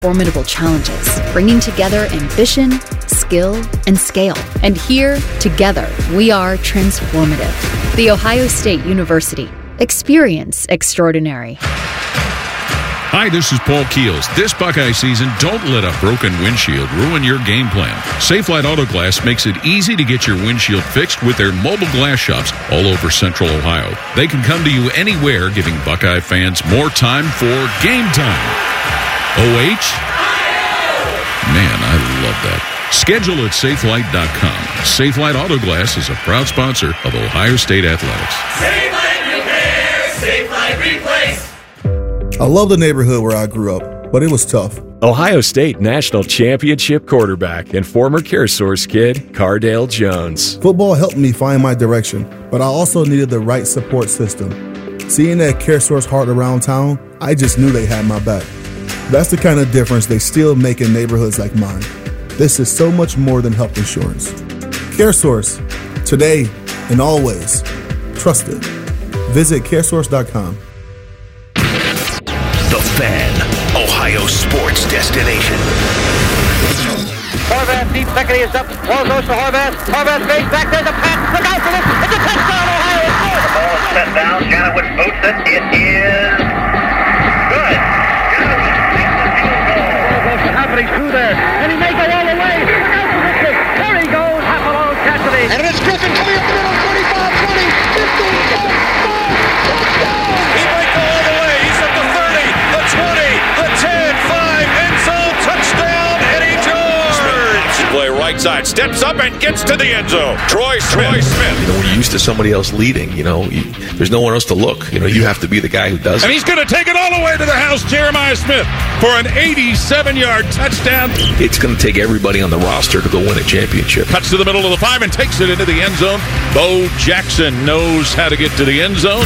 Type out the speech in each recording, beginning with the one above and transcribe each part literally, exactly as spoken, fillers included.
formidable challenges, bringing together ambition, skill, and scale. And here, together, we are transformative. The Ohio State University. Experience extraordinary. Hi, this is Paul Keels. This Buckeye season, don't let a broken windshield ruin your game plan. Safelite Auto Glass makes it easy to get your windshield fixed with their mobile glass shops all over Central Ohio. They can come to you anywhere, giving Buckeye fans more time for game time. O H? Man, I love that. Schedule at safelite dot com. Safelite Auto Glass is a proud sponsor of Ohio State Athletics. Safelite Repair, Safelite Replace. I love the neighborhood where I grew up, but it was tough. Ohio State National Championship quarterback and former CareSource kid, Cardale Jones. Football helped me find my direction, but I also needed the right support system. Seeing that CareSource heart around town, I just knew they had my back. That's the kind of difference they still make in neighborhoods like mine. This is so much more than health insurance. CareSource, today and always. Trusted. Visit caresource dot com. The Fan, Ohio sports destination. Horvath deep second, he is up. Ball goes to Horvath. Horvath fades back. There's a pass. Look out for this. It's a touchdown, Ohio. It's good. The ball is set down. Janowitz boots it. It is good. Janowitz makes the field goal. Ball goes to Haffley through there, and he may go all the way. Look out for this. There he goes. Half a long Cassidy. And it's Griffin coming up the middle. twenty-five, twenty, fifteen, ten, five, touchdown. He might go all the way. He's at the thirty, the twenty, the ten, five, end zone, touchdown, Eddie George. Play right side, steps up and gets to the end zone. Troy Smith. Troy Smith. You know, when you're used to somebody else leading, you know, you, there's no one else to look. You know, you have to be the guy who does it. And he's going to take it all the way to the house, Jeremiah Smith, for an eighty-seven-yard touchdown. It's going to take everybody on the roster to go win a championship. Cuts to the middle of the five and takes it into the end zone. Bo Jackson knows how to get to the end zone.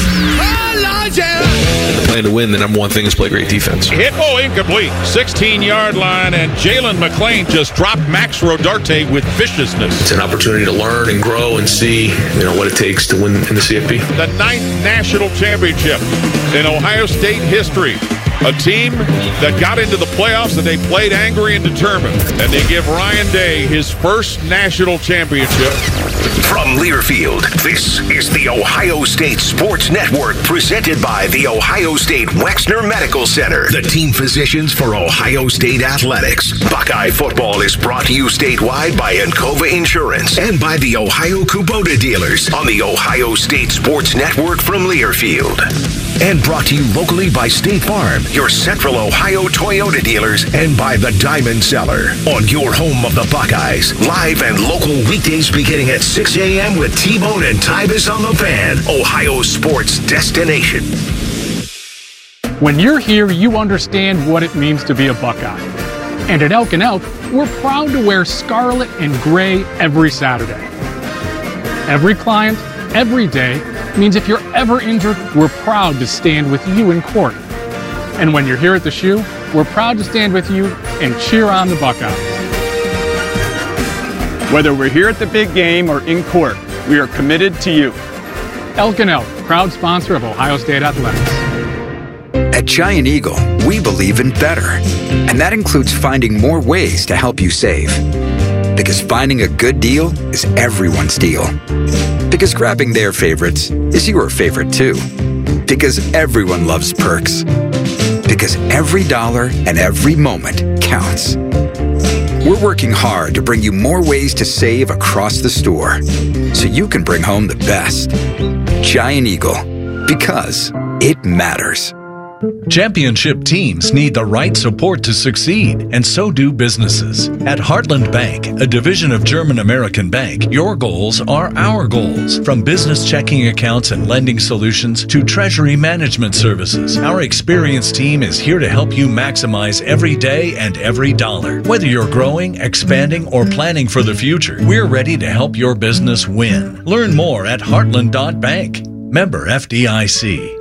And the plan to win, the number one thing is play great defense. Hit, oh, incomplete. sixteen-yard line, and Jalen McClain just dropped Max Rodarte with viciousness. It's an opportunity to learn and grow and see, you know, what it takes to win in the C F P. The ninth national championship in Ohio State history. A team that got into the playoffs and they played angry and determined. And they give Ryan Day his first national championship. From Learfield, this is the Ohio State Sports Network, presented by the Ohio State Wexner Medical Center, the team physicians for Ohio State Athletics. Buckeye football is brought to you statewide by Encova Insurance and by the Ohio Kubota dealers on the Ohio State Sports Network from Learfield. And brought to you locally by State Farm, your Central Ohio Toyota dealers, and by the Diamond Cellar on your home of the Buckeyes. Live and local weekdays beginning at six a.m. with T-Bone and Tybus on the Fan, Ohio sports destination. When you're here, you understand what it means to be a Buckeye. And at Elk and Elk, we're proud to wear scarlet and gray every Saturday. Every client, every day, means if you're ever injured, we're proud to stand with you in court. And when you're here at the Shoe, we're proud to stand with you and cheer on the Buckeyes. Whether we're here at the big game or in court, we are committed to you. Elk and Elk, proud sponsor of Ohio State Athletics. At Giant Eagle, we believe in better, and that includes finding more ways to help you save. Because finding a good deal is everyone's deal. Because grabbing their favorites is your favorite too. Because everyone loves perks. Because every dollar and every moment counts. We're working hard to bring you more ways to save across the store, so you can bring home the best. Giant Eagle, because it matters. Championship teams need the right support to succeed, and so do businesses. At Heartland Bank, a division of German American Bank, your goals are our goals. From business checking accounts and lending solutions to treasury management services, our experienced team is here to help you maximize every day and every dollar. Whether you're growing, expanding, or planning for the future, we're ready to help your business win. Learn more at heartland dot bank. Member F D I C.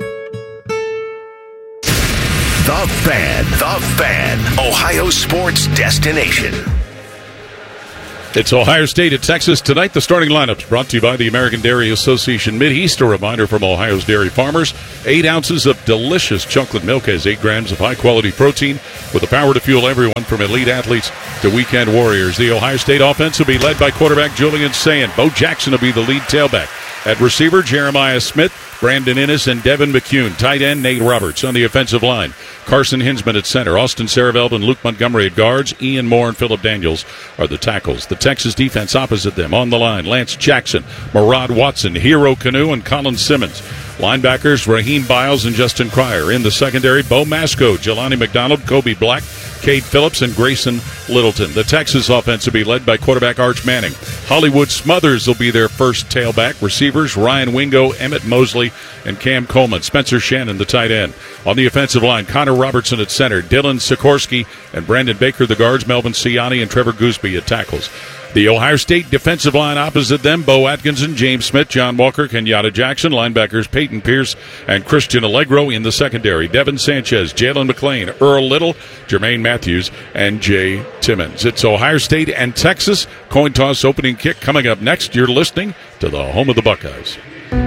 The Fan, The Fan, Ohio sports destination. It's Ohio State at Texas tonight. The starting lineups brought to you by the American Dairy Association Mideast. A reminder from Ohio's dairy farmers. Eight ounces of delicious chocolate milk has eight grams of high-quality protein with the power to fuel everyone from elite athletes to weekend warriors. The Ohio State offense will be led by quarterback Julian Sayin. Bo Jackson will be the lead tailback. At receiver, Jeremiah Smith, Brandon Innes, and Devin McCune. Tight end, Nate Roberts. On the offensive line, Carson Hinsman at center. Austin Saraveld and Luke Montgomery at guards. Ian Moore and Phillip Daniels are the tackles. The Texas defense opposite them. On the line, Lance Jackson, Murad Watson, Hero Canoe, and Colin Simmons. Linebackers, Raheem Biles and Justin Cryer. In the secondary, Bo Masco, Jelani McDonald, Kobe Black, Cade Phillips, and Grayson Littleton. The Texas offense will be led by quarterback Arch Manning. Hollywood Smothers will be their first tailback. Receivers, Ryan Wingo, Emmett Mosley, and Cam Coleman. Spencer Shannon, the tight end. On the offensive line, Connor Robertson at center. Dylan Sikorsky and Brandon Baker, the guards. Melvin Siani and Trevor Gooseby at tackles. The Ohio State defensive line opposite them, Bo Atkinson, James Smith, John Walker, Kenyatta Jackson. Linebackers, Peyton Pierce and Christian Allegro. In the secondary, Devin Sanchez, Jalen McClain, Earl Little, Jermaine Matthews, and Jay Timmons. It's Ohio State and Texas. Coin toss opening kick coming up next. You're listening to the home of the Buckeyes.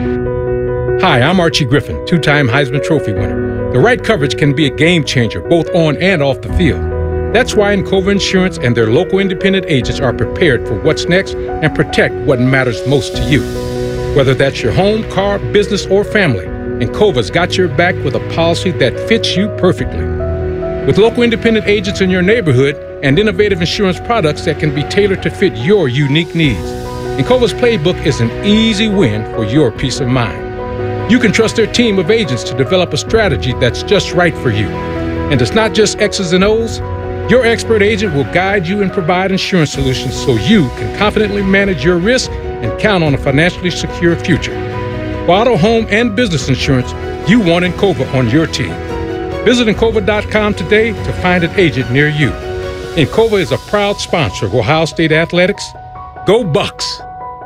Hi, I'm Archie Griffin, two-time Heisman Trophy winner. The right coverage can be a game changer, both on and off the field. That's why Encova Insurance and their local independent agents are prepared for what's next and protect what matters most to you. Whether that's your home, car, business, or family, Encova's got your back with a policy that fits you perfectly. With local independent agents in your neighborhood and innovative insurance products that can be tailored to fit your unique needs, Encova's playbook is an easy win for your peace of mind. You can trust their team of agents to develop a strategy that's just right for you. And it's not just X's and O's. Your expert agent will guide you and provide insurance solutions so you can confidently manage your risk and count on a financially secure future. For auto, home, and business insurance, you want Encova on your team. Visit Encova dot com today to find an agent near you. Encova is a proud sponsor of Ohio State Athletics. Go Bucks!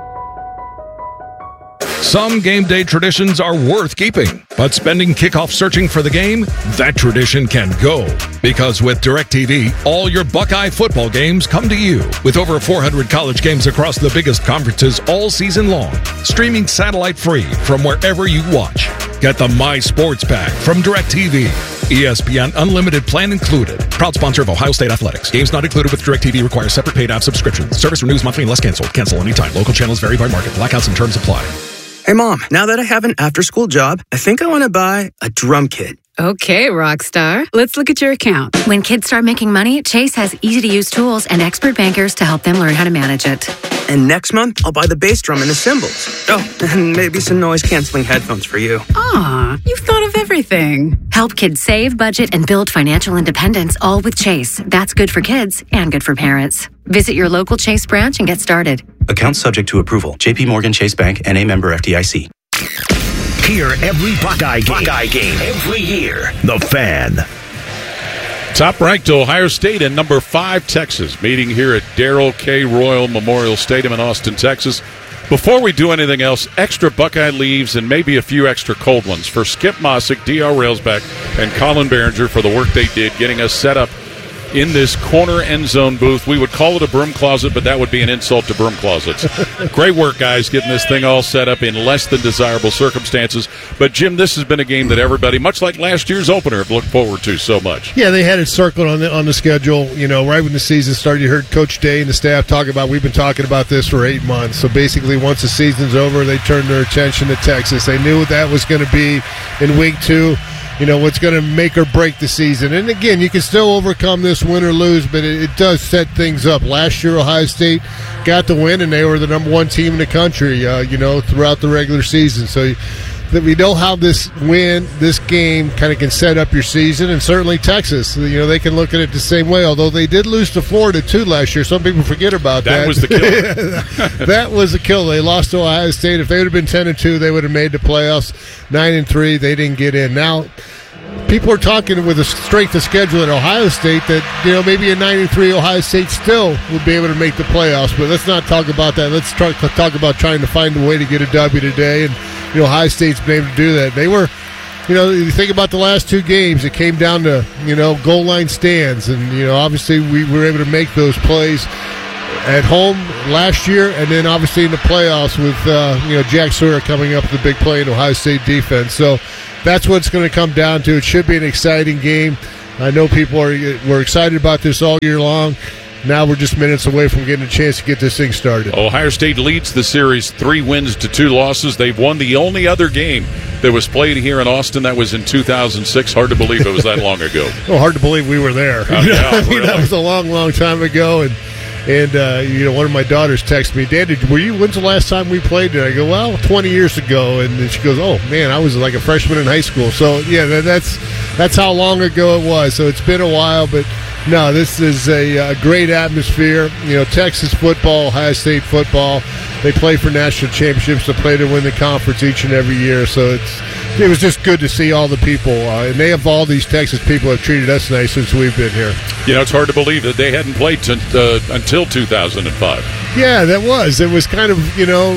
Some game day traditions are worth keeping, but spending kickoff searching for the game, that tradition can go. Because with DirecTV, all your Buckeye football games come to you. With over four hundred college games across the biggest conferences all season long, streaming satellite free from wherever you watch. Get the My Sports Pack from DirecTV. E S P N Unlimited plan included. Proud sponsor of Ohio State Athletics. Games not included with DirecTV require separate paid app subscription. Service renews monthly unless canceled. Cancel anytime. Local channels vary by market. Blackouts and terms apply. Hey, Mom, now that I have an after-school job, I think I want to buy a drum kit. Okay, Rockstar. Let's look at your account. When kids start making money, Chase has easy-to-use tools and expert bankers to help them learn how to manage it. And next month, I'll buy the bass drum and the cymbals. Oh, and maybe some noise-canceling headphones for you. Aw, you've thought of everything. Help kids save, budget, and build financial independence, all with Chase. That's good for kids and good for parents. Visit your local Chase branch and get started. Account subject to approval. J P Morgan Chase Bank, N A member F D I C. Hear every Buckeye game, Buckeye game every year. The Fan. Top-ranked Ohio State and number five Texas meeting here at Darrell K. Royal Memorial Stadium in Austin, Texas. Before we do anything else, extra Buckeye leaves and maybe a few extra cold ones for Skip Mossick, D R Railsback, and Colin Behringer for the work they did getting us set up in this corner end zone booth. We would call it a broom closet, but that would be an insult to broom closets. Great work, guys, getting this thing all set up in less than desirable circumstances. But, Jim, this has been a game that everybody, much like last year's opener, have looked forward to so much. Yeah, they had it circled on the on the schedule. You know, right when the season started, you heard Coach Day and the staff talk about, we've been talking about this for eight months. So, basically, once the season's over, they turned their attention to Texas. They knew what that was going to be in week two. You know, what's going to make or break the season. And, again, you can still overcome this, win or lose, but it, it does set things up. Last year, Ohio State got the win, and they were the number one team in the country, uh, you know, throughout the regular season. So that we know how this win, this game kind of can set up your season, and certainly Texas. You know, they can look at it the same way, although they did lose to Florida, too, last year. Some people forget about that. That was the kill. That was the kill. They lost to Ohio State. If they would have been ten and two, they would have made the playoffs. nine and three, they didn't get in. Now, people are talking with a strength of schedule at Ohio State that, you know, maybe a nine and three Ohio State still would be able to make the playoffs. But let's not talk about that. Let's try, talk about trying to find a way to get a W today. And, you know, Ohio State's been able to do that. They were, you know, you think about the last two games, it came down to, you know, goal line stands. And, you know, obviously we were able to make those plays. at home last year, and then obviously in the playoffs with uh, you know Jack Sawyer coming up with the big play in Ohio State defense. So that's what it's going to come down to. It should be an exciting game. I know people are were excited about this all year long. Now we're just minutes away from getting a chance to get this thing started. Ohio State leads the series three wins to two losses. They've won the only other game that was played here in Austin. That was in two thousand six. Hard to believe it was that long ago. Well, hard to believe we were there. Oh, yeah, I mean, really. That was a long, long time ago. And and uh, you know, one of my daughters texted me, "Dad, did, were you? When's the last time we played?" And I go, "Well, twenty years ago." And then she goes, "Oh man, I was like a freshman in high school." So yeah, that, that's that's how long ago it was. So it's been a while, but. No, this is a, a great atmosphere. You know, Texas football, Ohio State football, they play for national championships. They play to win the conference each and every year. So it's it was just good to see all the people. Uh, and they have all these Texas people have treated us nice since we've been here. You know, it's hard to believe that they hadn't played t- uh, until two thousand five. Yeah, that was. It was kind of, you know,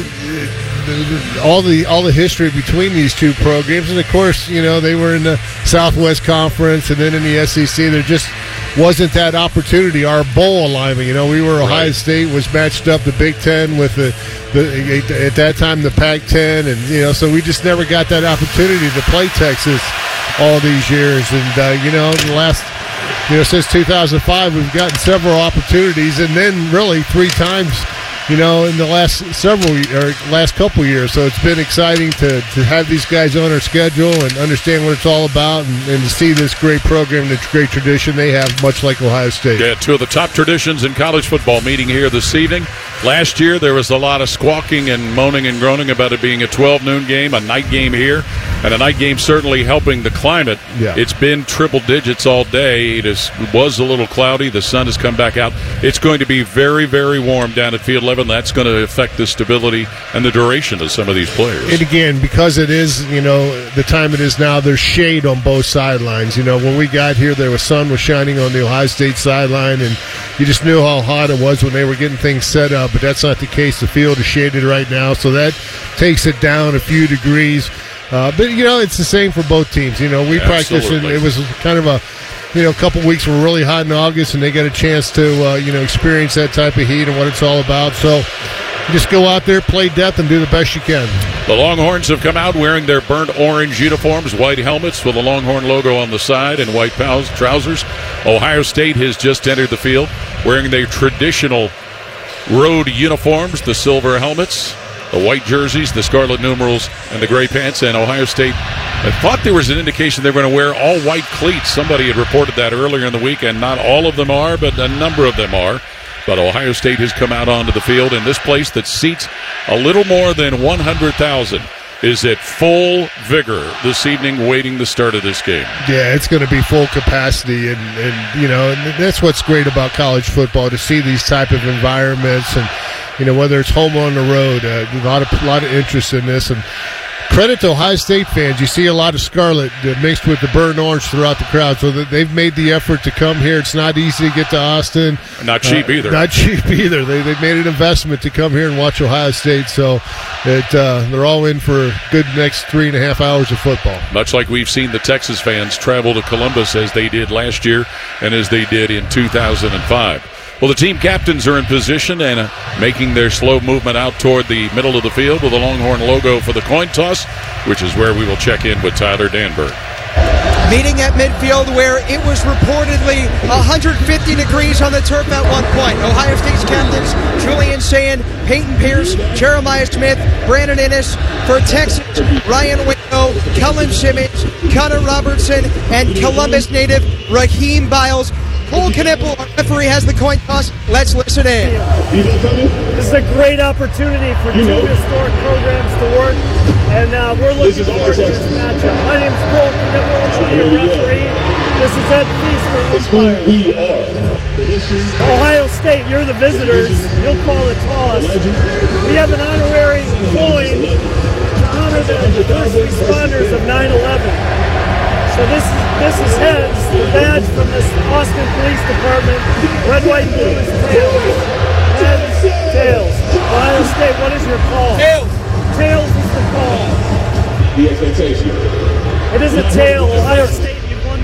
all the all the history between these two programs. And, of course, you know, they were in the Southwest Conference and then in the S E C. They're just wasn't that opportunity, our bowl alignment. You know, we were Ohio right. State was matched up the Big Ten with the, the at that time the Pac ten, and you know, so we just never got that opportunity to play Texas all these years. And uh, you know, in the last you know since two thousand five, we've gotten several opportunities, and then really three times. You know, in the last several or last couple years, so it's been exciting to, to have these guys on our schedule and understand what it's all about, and, and to see this great program, the great tradition they have, much like Ohio State. Yeah, two of the top traditions in college football meeting here this evening. Last year, there was a lot of squawking and moaning and groaning about it being a twelve noon game, a night game here, and a night game certainly helping the climate. Yeah. It's been triple digits all day. It, is, it was a little cloudy. The sun has come back out. It's going to be very, very warm down at Field eleven. That's going to affect the stability and the duration of some of these players. And again, because it is, you know, the time it is now, there's shade on both sidelines. You know, when we got here, there was sun was shining on the Ohio State sideline, and you just knew how hot it was when they were getting things set up. But that's not the case. The field is shaded right now, so that takes it down a few degrees. Uh, but, you know, it's the same for both teams. You know, we practiced, and it was kind of a, you know, a couple weeks were really hot in August, and they got a chance to, uh, you know, experience that type of heat and what it's all about. So just go out there, play death, and do the best you can. The Longhorns have come out wearing their burnt orange uniforms, white helmets with a Longhorn logo on the side and white trousers. Ohio State has just entered the field wearing their traditional road uniforms, the silver helmets, the white jerseys, the scarlet numerals, and the gray pants. And Ohio State, I thought there was an indication they were going to wear all white cleats. Somebody had reported that earlier in the week, and not all of them are, but a number of them are. But Ohio State has come out onto the field, and this place that seats a little more than one hundred thousand is at full vigor this evening, waiting the start of this game. Yeah, it's going to be full capacity, and, and you know, and that's what's great about college football, to see these type of environments, and you know, whether it's home or on the road, uh, a lot of a lot of interest in this. And credit to Ohio State fans. You see a lot of scarlet mixed with the burnt orange throughout the crowd. So that they've made the effort to come here. It's not easy to get to Austin. Not cheap uh, either. Not cheap either. They, they've made an investment to come here and watch Ohio State. So it, uh, they're all in for a good next three and a half hours of football. Much like we've seen the Texas fans travel to Columbus as they did last year and as they did in two thousand five. Well, the team captains are in position and uh, making their slow movement out toward the middle of the field with a Longhorn logo for the coin toss, which is where we will check in with Tyler Danberg. Meeting at midfield where it was reportedly one hundred fifty degrees on the turf at one point. Ohio State's captains, Julian Sand, Peyton Pierce, Jeremiah Smith, Brandon Innes. For Texas, Ryan Wingo, Kellen Simmons, Connor Robertson, and Columbus native Raheem Biles. Cole Knipple, our referee, has the coin toss. Let's listen in. This is a great opportunity for two historic programs to work, and uh, we're looking forward to this matchup. My name is Cole Knipple. I'll be a referee. This is Ed Feast for Empire. Ohio State, you're the visitors. You'll call the toss. We have an honorary coin to honor the first responders of nine eleven. So this is, this is heads, the badge from this Austin Police Department. Red, white, blue is tails. Heads, tails. Ohio State, what is your call? Tails. Tails is the call. The expectation. It is a tail. Ohio State, you've won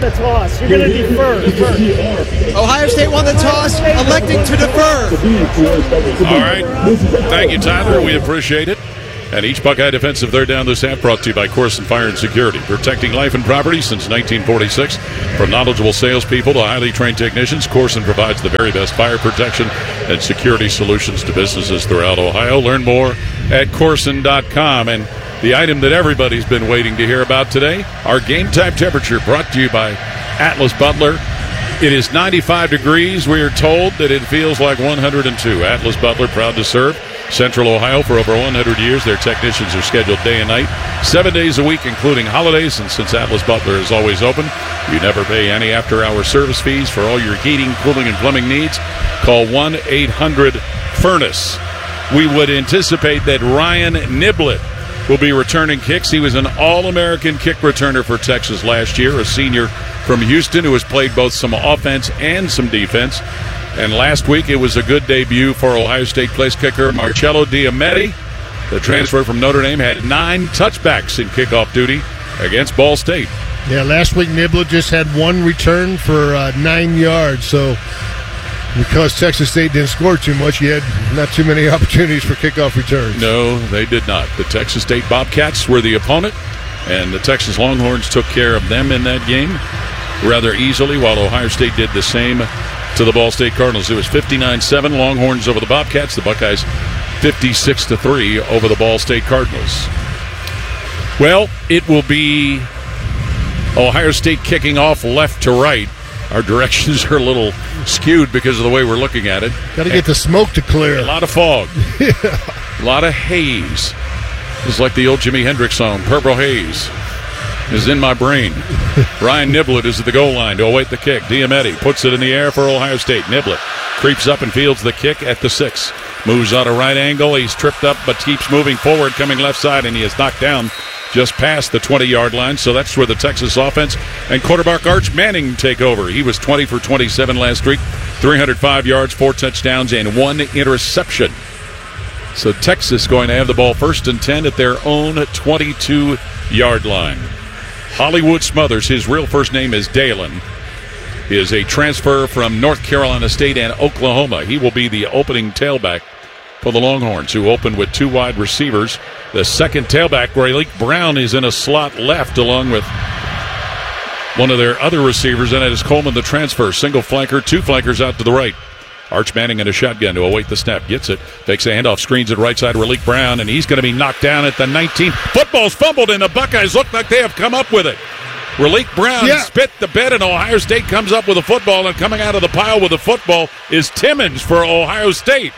The toss. You're going to defer first. Ohio State won the toss, electing to defer. All right. Thank you, Tyler. We appreciate it. And each Buckeye defensive third down this half brought to you by Corson Fire and Security, protecting life and property since nineteen forty-six. From knowledgeable salespeople to highly trained technicians, Corson provides the very best fire protection and security solutions to businesses throughout Ohio. Learn more at Corson dot com. And the item that everybody's been waiting to hear about today, our game time temperature, brought to you by Atlas Butler. It is ninety-five degrees. We are told that it feels like one hundred two. Atlas Butler, proud to serve Central Ohio for over one hundred years. Their technicians are scheduled day and night, seven days a week, including holidays. And since Atlas Butler is always open, you never pay any after-hour service fees for all your heating, cooling, and plumbing needs. Call one eight hundred furnace. We would anticipate that Ryan Niblett will be returning kicks. He was an All-American kick returner for Texas last year, a senior from Houston who has played both some offense and some defense. And last week it was a good debut for Ohio State place kicker Marcello Diamete. The transfer from Notre Dame had nine touchbacks in kickoff duty against Ball State. Yeah, last week Niblett just had one return for uh, nine yards. So because Texas State didn't score too much, you had not too many opportunities for kickoff returns. No, they did not. The Texas State Bobcats were the opponent, and the Texas Longhorns took care of them in that game rather easily, while Ohio State did the same to the Ball State Cardinals. It was fifty-nine seven, Longhorns over the Bobcats. The Buckeyes fifty-six to three over the Ball State Cardinals. Well, it will be Ohio State kicking off left to right. Our directions are a little skewed because of the way we're looking at it. Got to get the smoke to clear. A lot of fog. Yeah. A lot of haze. It's like the old Jimi Hendrix song, Purple Haze is in my brain. Ryan Niblett is at the goal line to await the kick. Diamete puts it in the air for Ohio State. Niblett creeps up and fields the kick at the six. Moves out a right angle. He's tripped up but keeps moving forward, coming left side, and he is knocked down just past the twenty-yard line. So that's where the Texas offense and quarterback Arch Manning take over. He was twenty for twenty-seven last week, three hundred five yards, four touchdowns, and one interception. So Texas going to have the ball first and ten at their own twenty-two-yard line. Hollywood Smothers, his real first name is Dalen, is a transfer from North Carolina State and Oklahoma. He will be the opening tailback for the Longhorns, who opened with two wide receivers. The second tailback, Raleek Brown, is in a slot left along with one of their other receivers, and it is Coleman, the transfer. Single flanker, two flankers out to the right. Arch Manning in a shotgun to await the snap. Gets it. Fakes a handoff. Screens it right side. Raleek Brown, and he's going to be knocked down at the nineteen. Football's fumbled, and the Buckeyes look like they have come up with it. Raleek Brown yeah. spit the bed, and Ohio State comes up with a football, and coming out of the pile with a football is Timmons for Ohio State.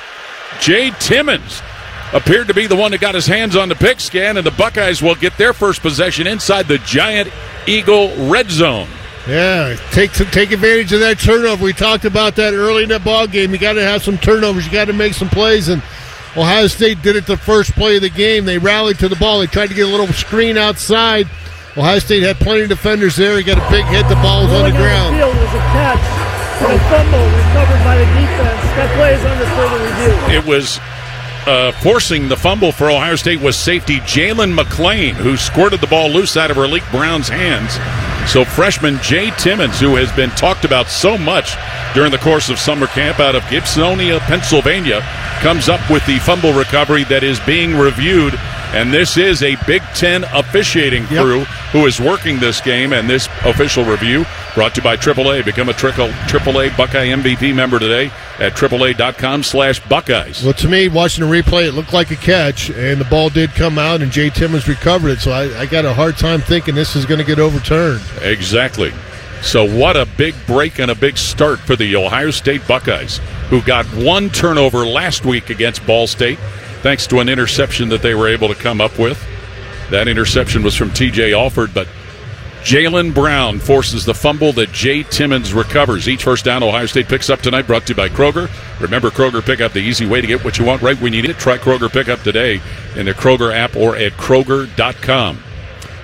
Jay Timmons appeared to be the one that got his hands on the pigskin, and the Buckeyes will get their first possession inside the Giant Eagle red zone. Yeah, take take advantage of that turnover. We talked about that early in that ball game. You got to have some turnovers. You got to make some plays, and Ohio State did it the first play of the game. They rallied to the ball. They tried to get a little screen outside. Ohio State had plenty of defenders there. He got a big hit. The ball was on the ground. The field was a catch and a fumble recovered by the defense. That play is under further review. It was uh, forcing the fumble for Ohio State was safety Jalen McClain, who squirted the ball loose out of Raleek Brown's hands. So freshman Jay Timmons, who has been talked about so much during the course of summer camp out of Gibsonia, Pennsylvania, comes up with the fumble recovery that is being reviewed. And this is a Big Ten officiating crew yep. who is working this game, and this official review brought to you by triple A. Become a triple A Buckeye M V P member today at triple A dot com slash Buckeyes. Well, to me, watching the replay, it looked like a catch, and the ball did come out, and Jay Timmons recovered it. So I, I got a hard time thinking this is going to get overturned. Exactly. So what a big break and a big start for the Ohio State Buckeyes, who got one turnover last week against Ball State, thanks to an interception that they were able to come up with. That interception was from T J Alford, but Jalen Brown forces the fumble that Jay Timmons recovers. Each first down Ohio State picks up tonight, brought to you by Kroger. Remember, Kroger Pickup, the easy way to get what you want right when you need it. Try Kroger Pickup today in the Kroger app or at Kroger dot com.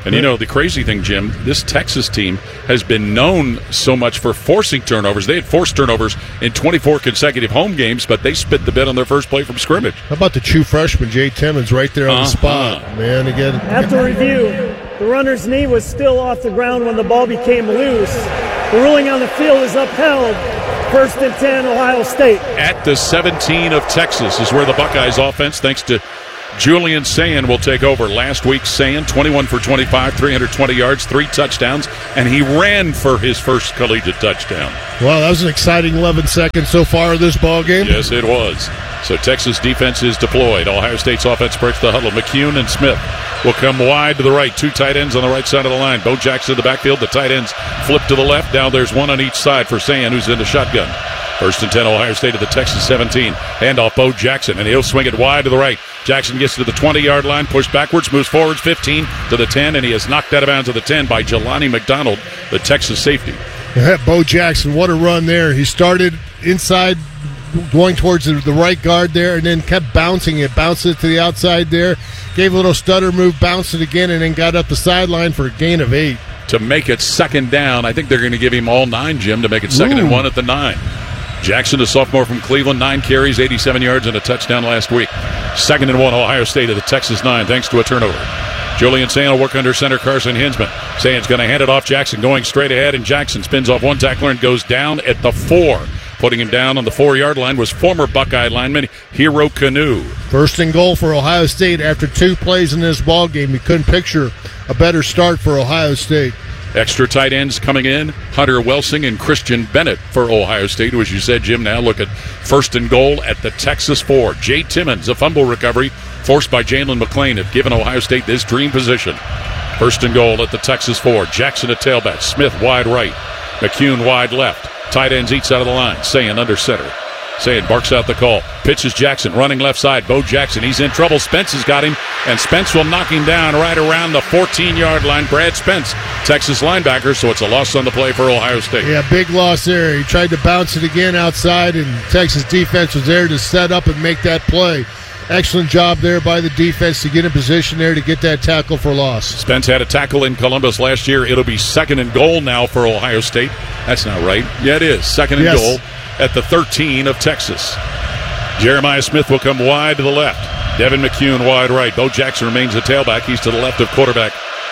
And you know, the crazy thing, Jim, this Texas team has been known so much for forcing turnovers. They had forced turnovers in twenty-four consecutive home games, but they spit the bit on their first play from scrimmage. How about the true freshman, Jay Timmons, right there on uh-huh. the spot? Man, again. After review, the runner's knee was still off the ground when the ball became loose. The ruling on the field is upheld. First and ten, Ohio State. At the seventeen of Texas is where the Buckeyes offense, thanks to Julian Sayin, will take over. Last week, Sayin, twenty-one for twenty-five, three hundred twenty yards, three touchdowns, and he ran for his first collegiate touchdown. Well, that was an exciting eleven seconds so far of this ball game. Yes, it was. So Texas defense is deployed. Ohio State's offense breaks the huddle. McCune and Smith will come wide to the right. Two tight ends on the right side of the line. Bo Jackson in the backfield. The tight ends flip to the left. Now there's one on each side for Sayin, who's in the shotgun. First and ten, Ohio State at the Texas seventeen. Handoff, Bo Jackson, and he'll swing it wide to the right. Jackson gets to the twenty-yard line, pushed backwards, moves forwards, fifteen to the ten, and he is knocked out of bounds at the ten by Jelani McDonald, the Texas safety. Bo Jackson, what a run there. He started inside, going towards the, the right guard there, and then kept bouncing it, bounced it to the outside there, gave a little stutter move, bounced it again, and then got up the sideline for a gain of eight. To make it second down, I think they're going to give him all nine, Jim, to make it second Ooh. and one at the nine. Jackson, a sophomore from Cleveland, nine carries, eighty-seven yards, and a touchdown last week. Second and one, Ohio State at the Texas nine, thanks to a turnover. Julian Sayin will work under center Carson Hinsman. Sayin's going to hand it off Jackson, going straight ahead, and Jackson spins off one tackler and goes down at the four. Putting him down on the four-yard line was former Buckeye lineman Hero Canoe. First and goal for Ohio State after two plays in this ball game. You couldn't picture a better start for Ohio State. Extra tight ends coming in, Hunter Welsing and Christian Bennett for Ohio State, who, as you said, Jim, now look at first and goal at the Texas four. Jay Timmons, a fumble recovery forced by Jalen McClain, have given Ohio State this dream position. First and goal at the Texas four. Jackson at tailback, Smith wide right, McCune wide left. Tight ends each side of the line. Sayin under center. Sayin barks out the call. Pitches Jackson, running left side. Bo Jackson, he's in trouble. Spence has got him, and Spence will knock him down right around the fourteen-yard line. Brad Spence, Texas linebacker, so it's a loss on the play for Ohio State. Yeah, big loss there. He tried to bounce it again outside, and Texas defense was there to set up and make that play. Excellent job there by the defense to get in position there to get that tackle for loss. Spence had a tackle in Columbus last year. It'll be second and goal now for Ohio State. That's not right. Yeah, it is. Second and yes. goal at the thirteen of Texas. Jeremiah Smith will come wide to the left. Devin McCune wide right. Bo Jackson remains the tailback. He's to the left of quarterback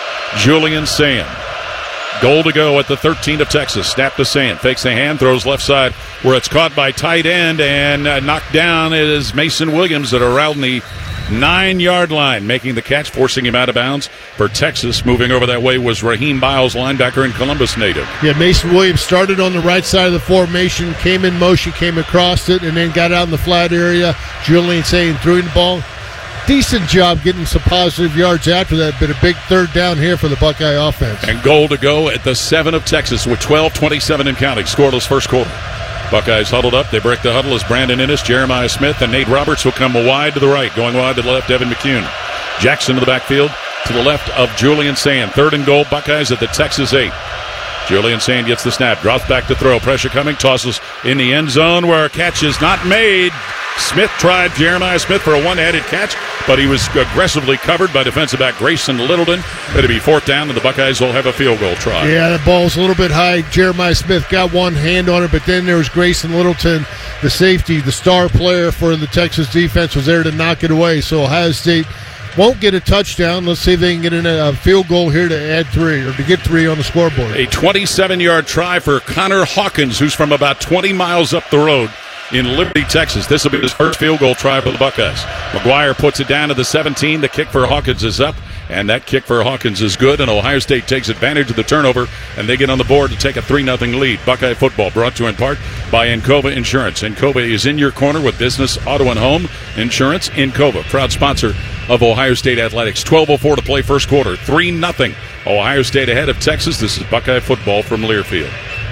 Julian Sayin. Goal to go at the thirteen of Texas. Snap to Sayin. Fakes the hand, throws left side where it's caught by tight end, and uh, knocked down is Mason Williams at around the nine-yard line, making the catch, forcing him out of bounds for Texas. Moving over that way was Raheem Biles, linebacker and Columbus native. Yeah, Mason Williams started on the right side of the formation, came in motion, came across it, and then got out in the flat area. Julian Sayin threw the ball. Decent job getting some positive yards after that, but a big third down here for the Buckeye offense. And goal to go at the seven of Texas with twelve twenty-seven and counting. Scoreless first quarter. Buckeyes huddled up. They break the huddle as Brandon Innes, Jeremiah Smith, and Nate Roberts will come wide to the right. Going wide to the left, Devin McCune. Jackson to the backfield to the left of Julian Sayin. Third and goal, Buckeyes at the Texas eight. Julian Sayin gets the snap, drops back to throw. Pressure coming, tosses in the end zone where a catch is not made. Smith tried, Jeremiah Smith, for a one-handed catch, but he was aggressively covered by defensive back Grayson Littleton. It'll be fourth down, and the Buckeyes will have a field goal try. Yeah, the ball's a little bit high. Jeremiah Smith got one hand on it, but then there was Grayson Littleton, the safety, the star player for the Texas defense, was there to knock it away. So Ohio State won't get a touchdown. Let's see if they can get in a field goal here to add three, or to get three on the scoreboard. A twenty-seven-yard try for Connor Hawkins, who's from about twenty miles up the road in Liberty, Texas. This will be his first field goal try for the Buckeyes. McGuire puts it down to the seventeen. The kick for Hawkins is up, and that kick for Hawkins is good, and Ohio State takes advantage of the turnover, and they get on the board to take a three nothing lead. Buckeye football brought to you in part by Encova Insurance. Encova is in your corner with business, auto, and home insurance. Encova, proud sponsor of Ohio State Athletics. twelve oh four to play first quarter. three nothing. Ohio State ahead of Texas. This is Buckeye football from Learfield.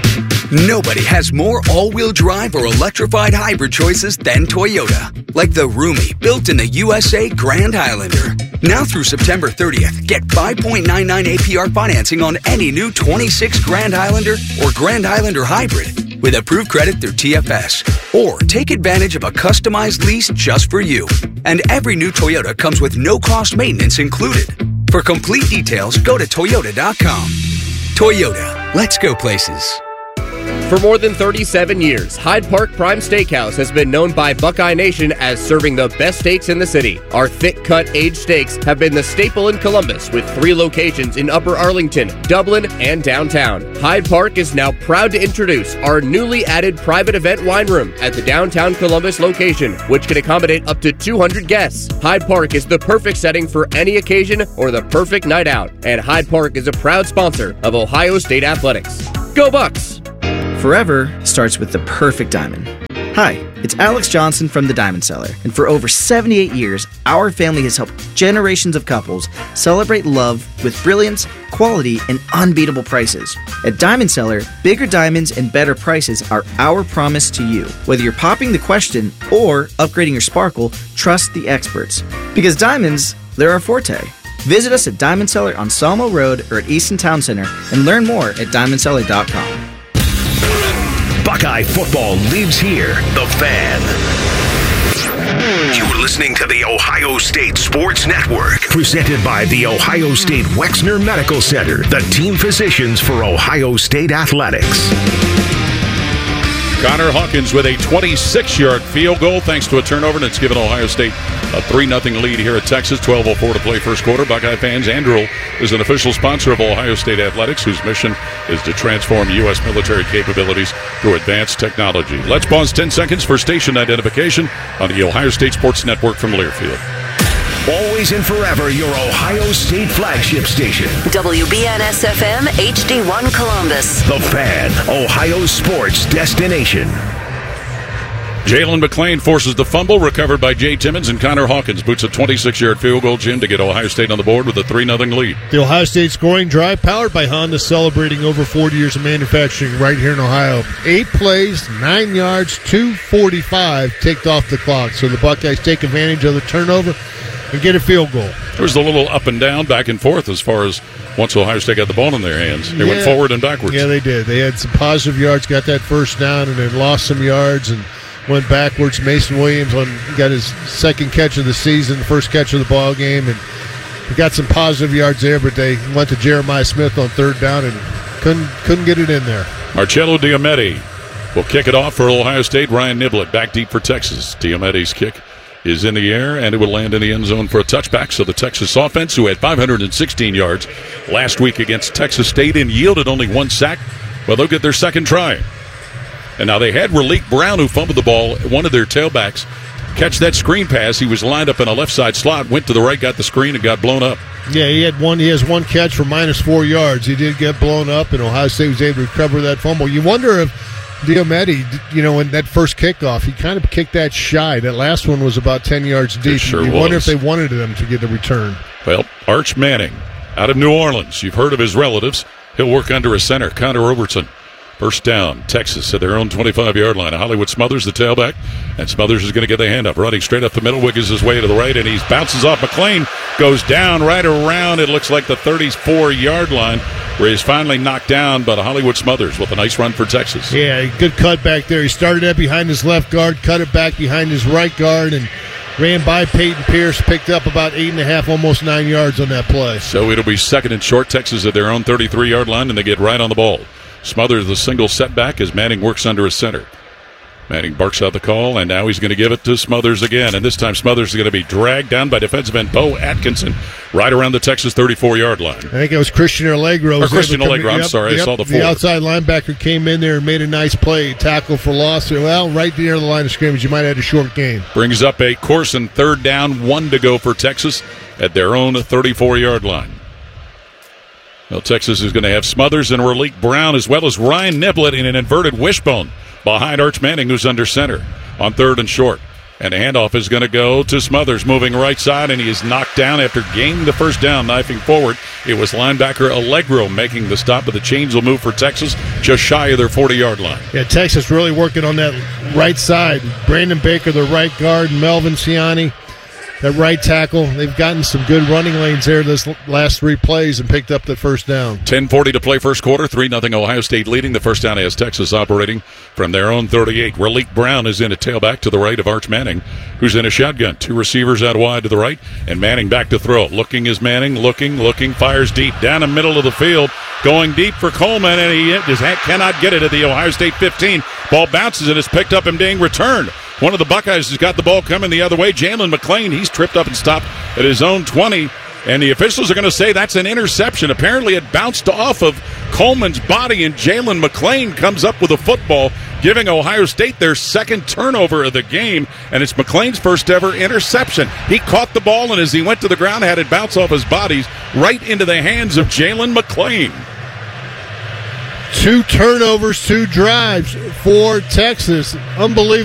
Nobody has more all-wheel drive or electrified hybrid choices than Toyota. Like the roomy, built in the U S A Grand Highlander. Now through September thirtieth, get five point nine nine A P R financing on any new twenty-six Grand Highlander or Grand Highlander Hybrid with approved credit through T F S. Or take advantage of a customized lease just for you. And every new Toyota comes with no-cost maintenance included. For complete details, go to Toyota dot com. Toyota, let's go places. For more than thirty-seven years, Hyde Park Prime Steakhouse has been known by Buckeye Nation as serving the best steaks in the city. Our thick-cut aged steaks have been the staple in Columbus, with three locations in Upper Arlington, Dublin, and downtown. Hyde Park is now proud to introduce our newly added private event wine room at the downtown Columbus location, which can accommodate up to two hundred guests. Hyde Park is the perfect setting for any occasion or the perfect night out, and Hyde Park is a proud sponsor of Ohio State Athletics. Go Bucks! Forever starts with the perfect diamond. Hi, it's Alex Johnson from The Diamond Cellar, and for over seventy-eight years, our family has helped generations of couples celebrate love with brilliance, quality, and unbeatable prices. At Diamond Cellar, bigger diamonds and better prices are our promise to you. Whether you're popping the question or upgrading your sparkle, trust the experts. Because diamonds, they're our forte. Visit us at Diamond Cellar on Sawmill Road or at Easton Town Center and learn more at diamond cellar dot com. Buckeye football lives here. The Fan. You're listening to the Ohio State Sports Network, presented by the Ohio State Wexner Medical Center, the team physicians for Ohio State Athletics. Connor Hawkins with a twenty-six-yard field goal thanks to a turnover, and it's given Ohio State a three nothing lead here at Texas. twelve oh four to play first quarter. Buckeye fans, Anduril is an official sponsor of Ohio State Athletics, whose mission is to transform U S military capabilities through advanced technology. Let's pause ten seconds for station identification on the Ohio State Sports Network from Learfield. Always and forever your Ohio State flagship station. W B N S F M H D one Columbus. The Fan, Ohio sports destination. Jalen McClain forces the fumble, recovered by Jay Timmons, and Connor Hawkins boots a twenty-six-yard field goal, Jim, to get Ohio State on the board with a three nothing lead. The Ohio State scoring drive, powered by Honda, celebrating over forty years of manufacturing right here in Ohio. Eight plays, nine yards, two forty-five ticked off the clock. So the Buckeyes take advantage of the turnover and get a field goal. There was a little up and down, back and forth as far as once Ohio State got the ball in their hands. They yeah. went forward and backwards. Yeah, they did. They had some positive yards, got that first down, and then lost some yards and went backwards. Mason Williams on, got his second catch of the season, first catch of the ball game, and he got some positive yards there, but they went to Jeremiah Smith on third down and couldn't couldn't get it in there. Marcello Diomede will kick it off for Ohio State. Ryan Niblett back deep for Texas. Diomede's kick is in the air, and it will land in the end zone for a touchback. So the Texas offense, who had five hundred sixteen yards last week against Texas State and yielded only one sack, well, they'll get their second try. And now they had Raleek Brown, who fumbled the ball, one of their tailbacks, catch that screen pass. He was lined up in a left side slot, went to the right, got the screen, and got blown up. Yeah, he had one. He has one catch for minus four yards. He did get blown up, and Ohio State was able to recover that fumble. You wonder if Diomede, you know, in that first kickoff, he kind of kicked that shy. That last one was about ten yards deep. Sure you was. wonder if they wanted them to get a return. Well, Arch Manning out of New Orleans. You've heard of his relatives. He'll work under a center, Connor Robertson. First down, Texas at their own twenty-five-yard line. Hollywood Smothers, the tailback, and Smothers is going to get the handoff. Running straight up the middle, wiggles his way to the right, and he bounces off McClain, goes down right around, it looks like the thirty-four-yard line, where he's finally knocked down by Hollywood Smothers with a nice run for Texas. Yeah, good cut back there. He started that behind his left guard, cut it back behind his right guard, and ran by Peyton Pierce, picked up about eight and a half, almost nine yards on that play. So it'll be second and short, Texas at their own thirty-three-yard line, and they get right on the ball. Smothers the single setback as Manning works under a center. Manning barks out the call, and now he's going to give it to Smothers again. And this time Smothers is going to be dragged down by defensive end Bo Atkinson right around the Texas thirty-four-yard line. I think it was Christian Allegro. Or Christian Allegro, I'm yep, sorry, yep, I saw the four. The outside linebacker came in there and made a nice play, tackle for loss. Well, right near the line of scrimmage, you might have had a short game. Brings up a course and third down, one to go for Texas at their own thirty-four-yard line. Well, Texas is going to have Smothers and Raleek Brown, as well as Ryan Niblett in an inverted wishbone behind Arch Manning, who's under center on third and short. And the handoff is going to go to Smothers, moving right side, and he is knocked down after gaining the first down, knifing forward. It was linebacker Allegro making the stop, but the chains will move for Texas just shy of their forty-yard line. Yeah, Texas really working on that right side. Brandon Baker, the right guard, Melvin Ciani at right tackle. They've gotten some good running lanes there this last three plays and picked up the first down. ten forty to play first quarter. three nothing Ohio State leading. The first down has Texas operating from their own thirty-eight. Raleek Brown is in a tailback to the right of Arch Manning, who's in a shotgun. Two receivers out wide to the right, and Manning back to throw. Looking is Manning, looking, looking, fires deep down the middle of the field. Going deep for Coleman, and he is, cannot get it at the Ohio State fifteen. Ball bounces and is picked up and being returned. One of the Buckeyes has got the ball coming the other way. Jalen McClain, he's tripped up and stopped at his own twenty. And the officials are going to say that's an interception. Apparently it bounced off of Coleman's body, and Jalen McClain comes up with a football, giving Ohio State their second turnover of the game, and it's McClain's first ever interception. He caught the ball, and as he went to the ground, had it bounce off his body right into the hands of Jalen McClain. Two turnovers, two drives for Texas. Unbelievable.